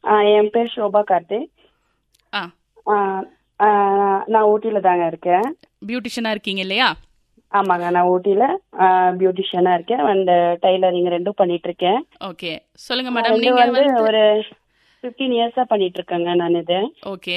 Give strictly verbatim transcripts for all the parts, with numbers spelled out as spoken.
ஆ, என் பேர் ஷோபா கார்த்திக். ஆ ஆ, ஆ, நான் ஊட்டியில தாங்க இருக்கேன். பியூட்டிஷியனா இருக்கீங்க இல்லையா? ஆமாங்க, நான் ஊட்டியில பியூட்டிஷியனா இருக்கேன். அண்ட் டைலரிங் ரெண்டும் பண்ணிட்டு இருக்கேன். ஓகே, சொல்லுங்க ஆ, மேடம். ரெண்டு நீங்க வந்து வந்து ஒரு ஃபிஃப்டீன் இயர்ஸா பண்ணிட்டு இருக்கேங்க நான் இது. ஓகே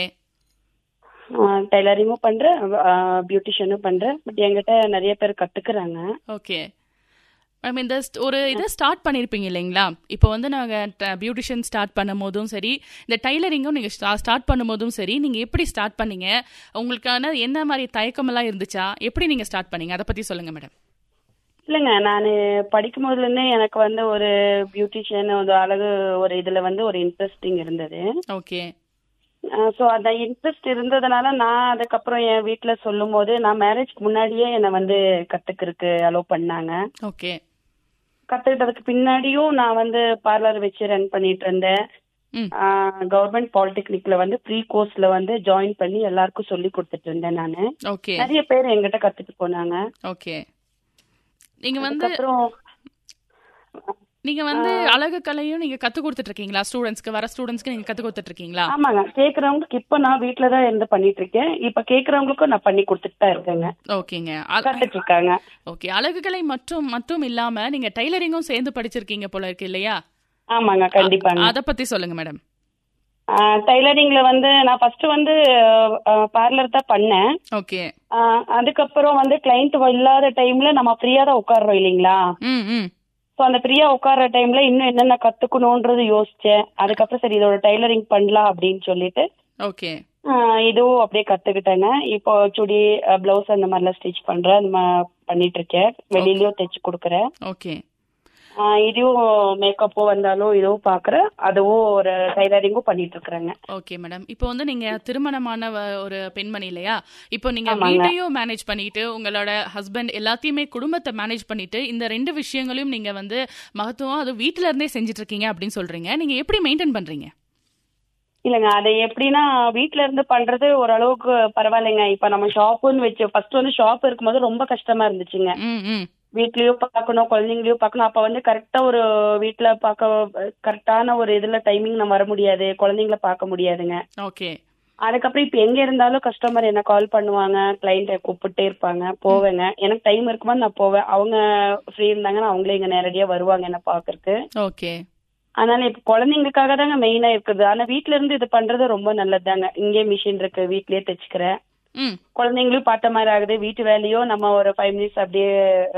டைலரிங்கும் பண்றேன், பியூட்டிஷியனும் பண்றேன். பட் என்கிட்ட நிறைய பேர் கத்துக்கிறாங்க. ஓகே மேம், இந்த st- ஒரு இதை ஸ்டார்ட் பண்ணியிருப்பீங்க இல்லைங்களா? இப்போ வந்து நாங்கள் பியூட்டிஷியன் ஸ்டார்ட் பண்ணும் போதும் சரி, இந்த டைலரிங்கும் நீங்கள் ஸ்டார்ட் பண்ணும் போதும் சரி, நீங்கள் எப்படி ஸ்டார்ட் பண்ணீங்க? உங்களுக்கான என்ன மாதிரி தயக்கமெல்லாம் இருந்துச்சா? எப்படி நீங்கள் ஸ்டார்ட் பண்ணீங்க? அதை பற்றி சொல்லுங்க மேடம். இல்லைங்க, நான் படிக்கும் போதுலேருந்தே எனக்கு வந்து ஒரு பியூட்டிஷியன் ஒரு அழகு ஒரு இதுல வந்து ஒரு இன்ட்ரெஸ்டிங் இருந்தது. ஓகே ஸோ அந்த இன்ட்ரெஸ்ட் இருந்ததுனால நான் அதுக்கப்புறம் என் வீட்டில் சொல்லும் போது நான் மேரேஜ்க்கு முன்னாடியே என்னை வந்து கற்றுக்கிறதுக்கு அலோவ் பண்ணாங்க. ஓகே கற்றுக்கிட்டதுக்கு பின்னாடியும் நான் வந்து பார்லர் வச்சு ரன் பண்ணிட்டு இருந்தேன். ம் கவர்மெண்ட் பாலிடெக்னிக்ல வந்து ப்ரீ கோர்ஸ்ல வந்து ஜாயின் பண்ணி எல்லாருக்கும் சொல்லி கொடுத்துட்டு இருந்தேன். நான் ஓகே நிறைய பேர் என்கிட்ட கற்றுட்டு போனாங்க. ஓகே நீங்க வந்து அதுக்கப்புறம் நீங்க வந்து அழகு கலையும் நீங்க கத்து கொடுத்துட்டு இருக்கீங்களா? ஸ்டூடெண்ட்ஸ்க்கு வர ஸ்டூடெண்ட்ஸ்க்கு நீங்க கத்து கொடுத்துட்டு இருக்கீங்களா? ஆமாங்க, கேட்குறவங்களுக்கு இப்போ நான் வீட்டில் தான் இருந்து பண்ணிட்டு இருக்கேன். இப்போ கேட்குறவங்களுக்கும் நான் பண்ணி கொடுத்துட்டு தான் இருக்கேங்க. ஓகேங்க. கற்றுட்டு இருக்காங்க. ஓகே, அழகு கலை மற்றும் மட்டும் இல்லாம நீங்க டைலரிங்கும் சேர்ந்து படிச்சிருக்கீங்க போல இருக்கு இல்லையா? ஆமாங்க, கண்டிப்பாங்க. அத பத்தி சொல்லுங்க மேடம். டைலரிங்ல வந்து நான் ஃபர்ஸ்ட் வந்து பார்லர் தான் பண்ணேன். ஓகே அதுக்கப்புறம் வந்து கிளைண்ட் இல்லாத டைம்ல நம்ம ஃப்ரீயா தான் உட்கார்றோம் இல்லைங்களா? ம் ம் ஸோ அந்த ஃப்ரீயா உட்கார்ற டைம்ல இன்னும் என்னென்ன கத்துக்கணும்ன்றது யோசிச்சேன். அதுக்கப்புறம் சரி இதோட டைலரிங் பண்ணலாம் அப்படின்னு சொல்லிட்டு ஓகே இதுவும் அப்படியே கத்துக்கிட்டேங்க. இப்போ சுடி பிளவுஸ் அந்த மாதிரிலாம் ஸ்டிச் பண்றேன், அந்த மாதிரி பண்ணிட்டு இருக்கேன். வெளியிலயும் தைச்சு கொடுக்குறேன். ஓகே இதுவும் மேக்கப்போ வந்தாலும் இதுவும் பாக்குறேன், அதுவும் ஒரு டைலரிங்கும் பண்ணிட்டு இருக்கிறேங்க. ஓகே மேடம், இப்போ வந்து நீங்க திருமணமான வ- ஒரு பெண்மணி இல்லையா? இப்போ நீங்க வீட்டையும் மேனேஜ் பண்ணிட்டு உங்களோட ஹஸ்பண்ட் எல்லாத்தையுமே குடும்பத்தை மேனேஜ் பண்ணிட்டு இந்த ரெண்டு விஷயங்களையும் நீங்க வந்து மகத்துவம் அது வீட்டுல இருந்தே செஞ்சுட்டு இருக்கீங்க அப்படின்னு சொல்றீங்க. நீங்க எப்படி மெயின்டைன் பண்றீங்க? இல்லைங்க, அது எப்படின்னா வீட்ல இருந்து பண்றது ஓரளவுக்கு பரவாயில்லைங்க. இப்ப நம்ம ஷாப்புன்னு வச்சு ஃபர்ஸ்ட் வந்து ஷாப் இருக்கும்போது ரொம்ப கஷ்டமா இருந்துச்சுங்க. ம் ம் வீட்லயும் பார்க்கணும், குழந்தைங்களையும் பார்க்கணும். அப்ப வந்து கரெக்டா ஒரு வீட்டுல பார்க்க கரெக்டான ஒரு இதுல டைமிங் நம்ம வர முடியாது, குழந்தைங்கள பார்க்க முடியாதுங்க. ஓகே அதுக்கப்புறம் இப்ப எங்க இருந்தாலும் கஸ்டமர் என்ன கால் பண்ணுவாங்க, கிளைண்ட்டை கூப்பிட்டே இருப்பாங்க, போவேங்க. எனக்கு டைம் இருக்கும்போது நான் போவேன். அவங்க ஃப்ரீ இருந்தாங்கன்னா அவங்களே இங்க நேரடியா வருவாங்க என்ன பாக்குறதுக்கு. ஓகே அதனால இப்ப குழந்தைங்களுக்காக தாங்க மெயினா இருக்குது. ஆனா வீட்ல இருந்து இது பண்றது ரொம்ப நல்லதுதாங்க. இங்கே மிஷின் இருக்கு, வீட்லயே தைச்சுக்கிறேன். ம் குழந்தைங்களும் பார்த்த மாதிரி ஆகுது, வீட்டு வேலையும் நம்ம ஒரு ஃபைவ் மினிட்ஸ் அப்படியே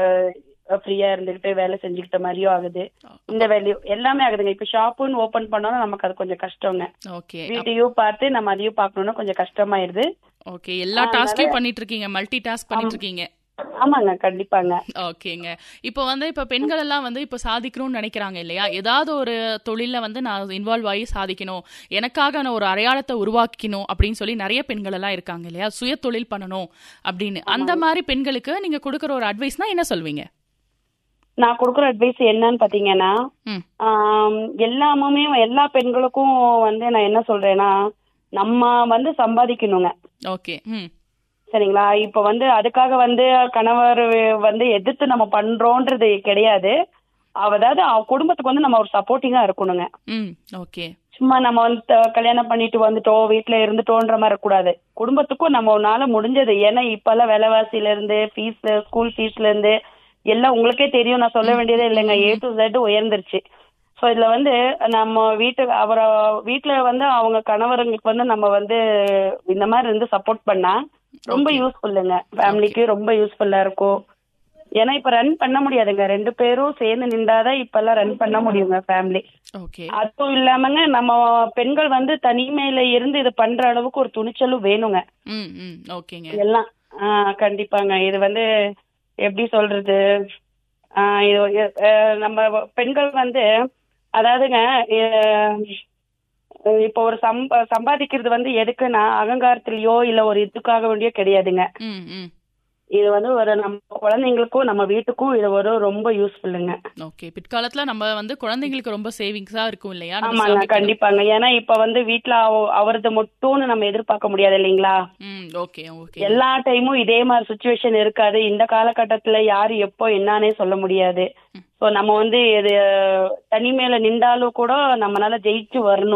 ஃப்ரீயா இருந்துகிட்டு வேலை செஞ்சுக்கிட்ட மாதிரியும் ஆகுது. இந்த வேலையும் எல்லாமே ஆகுதுங்க. இப்ப ஷாப்புன்னு ஓபன் பண்ணோம்னா நமக்கு அது கொஞ்சம் கஷ்டங்க. ஓகே வீட்டையும் பார்த்து நம்ம அதையும் பார்க்கணும்னா கொஞ்சம் கஷ்டமாயிருது. ஓகே எல்லா டாஸ்கையும் பண்ணிட்டு இருக்கீங்க, மல்டி டாஸ்க் பண்ணிட்டு இருக்கீங்க. ஆமாங்க, கண்டிப்பாங்க. ஓகேங்க. இப்போ வந்து இப்போ பெண்கள் எல்லாம் வந்து இப்போ சாதிக்கணும்னு நினைக்கிறாங்க இல்லையா? ஏதாவது ஒரு தொழில வந்து நான் இன்வால்வ் ஆகி சாதிக்கணும், எனக்காக நான் ஒரு அடையாளத்தை உருவாக்கிக்கணும் அப்படின்னு சொல்லி நிறைய பெண்கள் எல்லாம் இருக்காங்க இல்லையா? சுய தொழில் பண்ணணும் அப்படின்னு. அந்த மாதிரி பெண்களுக்கு நீங்க கொடுக்குற ஒரு அட்வைஸ்னா என்ன சொல்வீங்க? நான் கொடுக்குற அட்வைஸ் என்னன்னு பாத்தீங்கன்னா, ம் ஆம், எல்லாமுமே எல்லா பெண்களுக்கும் வந்து நான் என்ன சொல்றேன்னா, நம்ம வந்து சம்பாதிக்கணுங்க. ஓகே ம் சரிங்களா? இப்ப வந்து அதுக்காக வந்து கணவர் வந்து எதிர்த்து நம்ம பண்றோன்றது கிடையாது. அதாவது அவ குடும்பத்துக்கு வந்து நம்ம ஒரு சப்போர்ட்டிங்கா இருக்கணுங்க. ம் ஓகே சும்மா நம்ம வந்து த- கல்யாணம் பண்ணிட்டு வந்துட்டோம், வீட்டுல இருந்துட்டோன்ற மாதிரி இருக்கக்கூடாது. குடும்பத்துக்கும் நம்மனால முடிஞ்சது. ஏன்னா இப்ப எல்லாம் விலைவாசியில இருந்து ஃபீஸ், ஸ்கூல் ஃபீஸ்ல இருந்து எல்லாம் உங்களுக்கே தெரியும், நான் சொல்ல வேண்டியதே இல்லைங்க. A to Z உயர்ந்துருச்சு. ஸோ இதுல வந்து நம்ம வீட்டு அவரை வீட்டுல வந்து அவங்க கணவருங்களுக்கு வந்து நம்ம வந்து இந்த மாதிரி இருந்து சப்போர்ட் பண்ணா ரொம்ப யூஸ்ஃபுல்லுங்க. ஃபேமிலிக்கு ரொம்ப யூஸ்ஃபுல்லா இருக்கும். ஏன்னா இப்ப ரன் பண்ண முடியாதுங்க, ரெண்டு பேரும் சேர்ந்து நின்றாதான் இப்ப எல்லாம் ரன் பண்ண முடியுங்க ஃபேமிலி. ஓகே அதுவும் இல்லாமங்க நம்ம பெண்கள் வந்து தனிமையில இருந்து இது பண்ற அளவுக்கு ஒரு துணிச்சலும் வேணுங்க. ம் ம் ஓகேங்க எல்லாம் ஆஹ் கண்டிப்பாங்க. இது வந்து எப்படி சொல்றது, ஆஹ் இது எ- அஹ் நம்ம பெண்கள் வந்து அதாவதுங்க, அஹ் இப்போ ஒரு சம்ப சம்பாதிக்கிறது வந்து எதுக்குன்னா அகங்காரத்திலயோ இல்ல ஒரு இதுக்காக வேண்டியோ கிடையாதுங்க. ம் ம் இது வந்து ஒரு நம்ம குழந்தைங்களுக்கும் நம்ம வீட்டுக்கும் இது ஒரு ரொம்ப யூஸ்ஃபுல்லுங்க. ஓகே பிற்காலத்துல நம்ம வந்து குழந்தைங்களுக்கு ரொம்ப சேவிங்ஸா இருக்கும் இல்லையா? நம்ம ஆமாங்க, சமைக்கணும். கண்டிப்பாங்க. ஏன்னா இப்ப வந்து வீட்டுல அவ- அவரது மட்டும்னு நம்ம எதிர்பார்க்க முடியாது இல்லைங்களா? ம் ஓகே ஓகே எல்லா டைமும் இதே மாதிரி சுச்சுவேஷன் இருக்காது. இந்த காலகட்டத்துல யாரு எப்போ என்னன்னே சொல்ல முடியாது. ஸோ நம்ம வந்து இது தனிமையில நின்றாலும் கூட நம்மளால ஜெயிச்சு வரணும்.